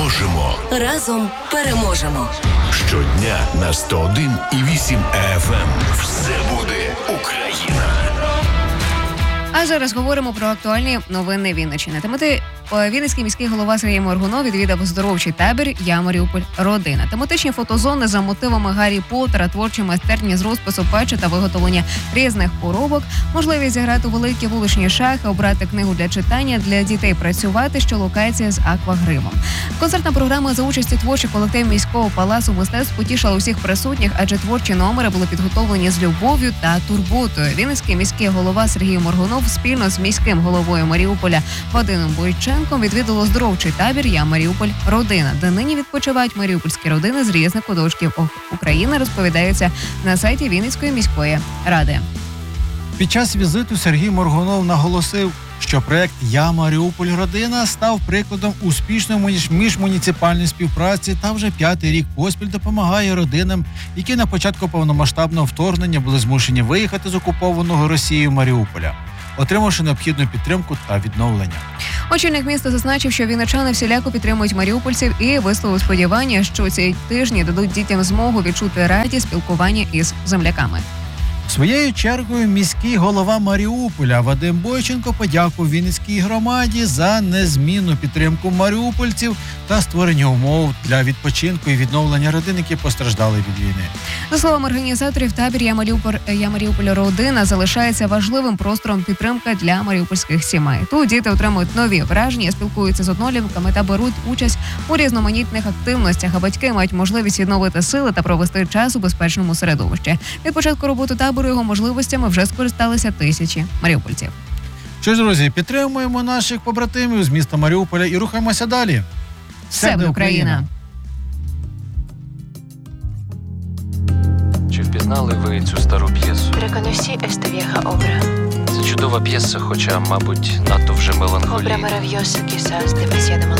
Можемо. Разом переможемо. Щодня на 101,8 FM. Все буде Україна. А зараз говоримо про актуальні новини Вінниччини. Вінницький міський голова Сергій Моргунов відвідав оздоровчий табір «Я Маріуполь. Родина». Тематичні фотозони за мотивами Гаррі Поттера, творчі майстерні з розпису печі та виготовлення різних поробок, можливість зіграти у великі вуличні шахи, обрати книгу для читання, для дітей працювати, що локація з аквагримом. Концертна програма за участі творчих колективів міського палацу мистецтв потішила усіх присутніх, адже творчі номери були підготовлені з любов'ю та турботою. Вінницький міський голова Сергій Моргунов спільно з міським головою Маріуполя Вадимом Бойченком відвідало оздоровчий табір «Я Маріуполь. Родина», де нині відпочивають маріупольські родини з різних куточків України, розповідається на сайті Вінницької міської ради. Під час візиту Сергій Моргунов наголосив, що проект «Я Маріуполь. Родина» став прикладом успішної міжмуніципальної співпраці та вже 5-й рік поспіль допомагає родинам, які на початку повномасштабного вторгнення були змушені виїхати з окупованого Росією Маріуполя, отримавши необхідну підтримку та відновлення. Очільник міста зазначив, що вінничани всіляко підтримують маріупольців і висловив сподівання, що ці тижні дадуть дітям змогу відчути радість спілкування із земляками. Своєю чергою міський голова Маріуполя Вадим Бойченко подякував Вінницькій громаді за незмінну підтримку маріупольців та створення умов для відпочинку і відновлення родин, які постраждали від війни. За словами організаторів, табір «Я Маріуполь. Родина» залишається важливим простором підтримки для маріупольських сімей. Тут діти отримують нові враження, спілкуються з однолітками та беруть участь у різноманітних активностях, а батьки мають можливість відновити сили та провести час у безпечному середовищі. Від початку роботи табору його можливостями вже скористалися тисячі маріупольців. Що ж, друзі, підтримуємо наших побратимів з міста Маріуполя і рухаємося далі. Все буде Україна! Чи впізнали ви цю стару п'єсу? Reconocí esta vieja obra. Це чудова п'єса, хоча, мабуть, надто вже Obra меланхолійна. maravillosa, quizás demasiado